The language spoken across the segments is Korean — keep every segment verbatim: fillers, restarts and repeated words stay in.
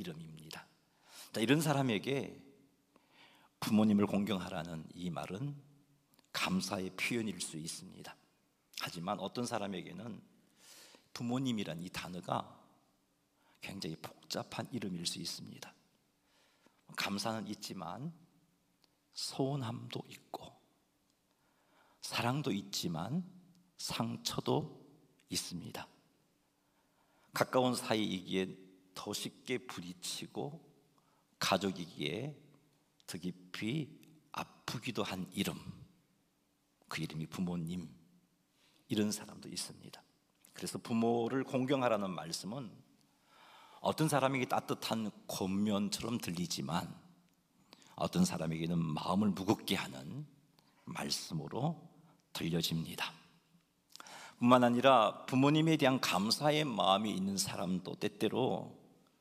이름입니다. 자, 이런 사람에게 부모님을 공경하라는 이 말은 감사의 표현일 수 있습니다. 하지만 어떤 사람에게는 부모님이란 이 단어가 굉장히 복잡한 이름일 수 있습니다. 감사는 있지만 서운함도 있고 사랑도 있지만 상처도 있습니다. 가까운 사이이기에 더 쉽게 부딪히고 가족이기에 더 깊이 아프기도 한 이름, 그 이름이 부모님, 이런 사람도 있습니다. 그래서 부모를 공경하라는 말씀은 어떤 사람에게 따뜻한 권면처럼 들리지만 어떤 사람에게는 마음을 무겁게 하는 말씀으로 들려집니다. 뿐만 아니라 부모님에 대한 감사의 마음이 있는 사람도 때때로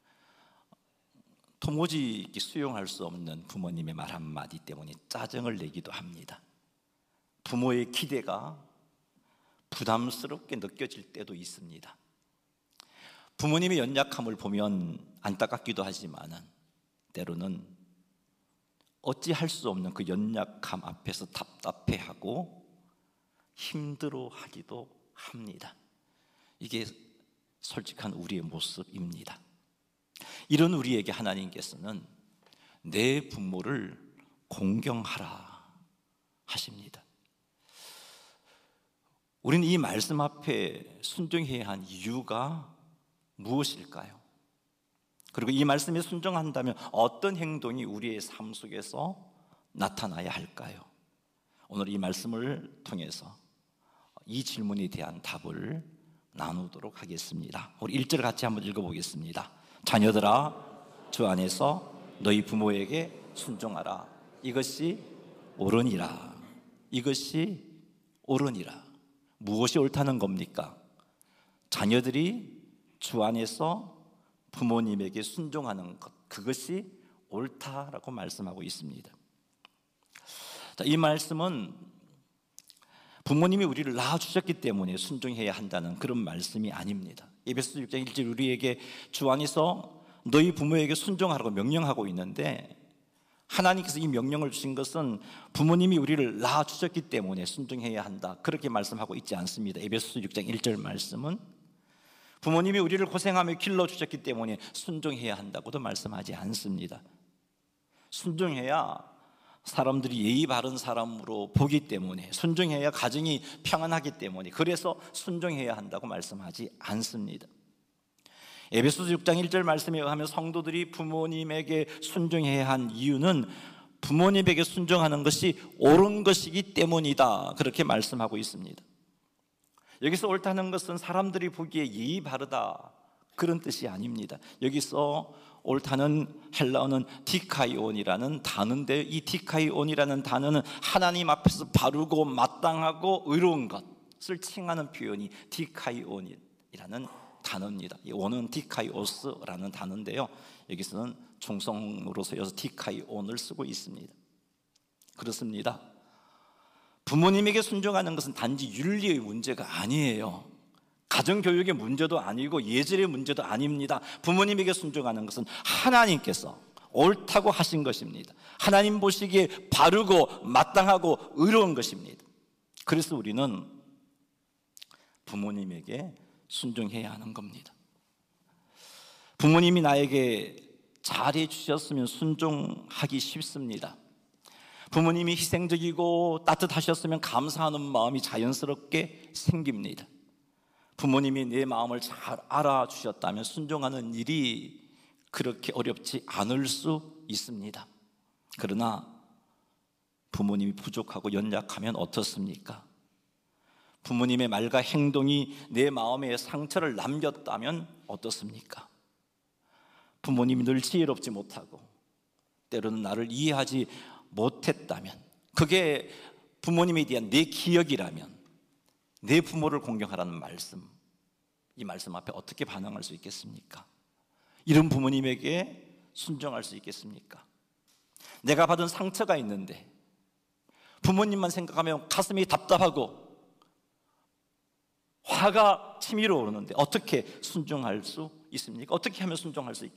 도무지 수용할 수 없는 부모님의 말 한마디 때문에 짜증을 내기도 합니다. 부모의 기대가 부담스럽게 느껴질 때도 있습니다. 부모님의 연약함을 보면 안타깝기도 하지만 때로는 어찌할 수 없는 그 연약함 앞에서 답답해하고 힘들어하기도 합니다. 이게 솔직한 우리의 모습입니다. 이런 우리에게 하나님께서는 내 부모를 공경하라 하십니다. 우리는 이 말씀 앞에 순종해야 한 이유가 무엇일까요? 그리고 이 말씀에 순종한다면 어떤 행동이 우리의 삶 속에서 나타나야 할까요? 오늘 이 말씀을 통해서 이 질문에 대한 답을 나누도록 하겠습니다. 우리 일 절 같이 한번 읽어보겠습니다. 자녀들아, 주 안에서 너희 부모에게 순종하라. 이것이 옳으니라. 이것이 옳으니라. 무엇이 옳다는 겁니까? 자녀들이 주 안에서 부모님에게 순종하는 것, 그것이 옳다라고 말씀하고 있습니다. 자, 이 말씀은 부모님이 우리를 낳아주셨기 때문에 순종해야 한다는 그런 말씀이 아닙니다. 에베소서 육 장 일 절 우리에게 주 안에서 너희 부모에게 순종하라고 명령하고 있는데, 하나님께서 이 명령을 주신 것은 부모님이 우리를 낳아주셨기 때문에 순종해야 한다, 그렇게 말씀하고 있지 않습니다. 에베소서 육 장 일 절 말씀은 부모님이 우리를 고생하며 길러주셨기 때문에 순종해야 한다고도 말씀하지 않습니다. 순종해야 사람들이 예의 바른 사람으로 보기 때문에, 순종해야 가정이 평안하기 때문에, 그래서 순종해야 한다고 말씀하지 않습니다. 에베소서 육 장 일 절 말씀에 의하면 성도들이 부모님에게 순종해야 한 이유는 부모님에게 순종하는 것이 옳은 것이기 때문이다, 그렇게 말씀하고 있습니다. 여기서 옳다는 것은 사람들이 보기에 예의 바르다, 그런 뜻이 아닙니다. 여기서 옳다는 헬라어는 디카이온이라는 단어인데, 이 디카이온이라는 단어는 하나님 앞에서 바르고 마땅하고 의로운 것을 칭하는 표현이 디카이온이라는 단어입니다. 이 원은 디카이오스라는 단어인데요, 여기서는 중성으로 쓰여서 디카이온을 쓰고 있습니다. 그렇습니다. 부모님에게 순종하는 것은 단지 윤리의 문제가 아니에요. 가정교육의 문제도 아니고 예절의 문제도 아닙니다. 부모님에게 순종하는 것은 하나님께서 옳다고 하신 것입니다. 하나님 보시기에 바르고 마땅하고 의로운 것입니다. 그래서 우리는 부모님에게 순종해야 하는 겁니다. 부모님이 나에게 잘해 주셨으면 순종하기 쉽습니다. 부모님이 희생적이고 따뜻하셨으면 감사하는 마음이 자연스럽게 생깁니다. 부모님이 내 마음을 잘 알아주셨다면 순종하는 일이 그렇게 어렵지 않을 수 있습니다. 그러나 부모님이 부족하고 연약하면 어떻습니까? 부모님의 말과 행동이 내 마음에 상처를 남겼다면 어떻습니까? 부모님이 늘 지혜롭지 못하고 때로는 나를 이해하지 못했다면, 그게 부모님에 대한 내 기억이라면 내 부모를 공경하라는 말씀, 이 말씀 앞에 어떻게 반응할 수 있겠습니까? 이런 부모님에게 순종할 수 있겠습니까? 내가 받은 상처가 있는데 부모님만 생각하면 가슴이 답답하고 화가 치밀어 오르는데 어떻게 순종할 수 있습니까? 어떻게 하면 순종할 수 있겠습니까?